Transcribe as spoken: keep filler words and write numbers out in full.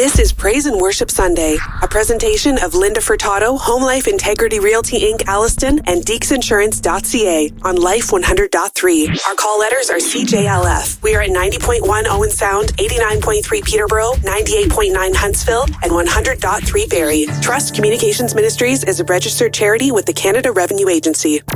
This is Praise and Worship Sunday, a presentation of Linda Furtado, Home Life Integrity Realty Incorporated, Alliston, and Deeks Insurance dot c a on Life one hundred point three. Our call letters are C J L F. We are at ninety point one Owen Sound, eighty-nine point three Peterborough, ninety-eight point nine Huntsville, and one hundred point three Barrie. Trust Communications Ministries is a registered charity with the Canada Revenue Agency.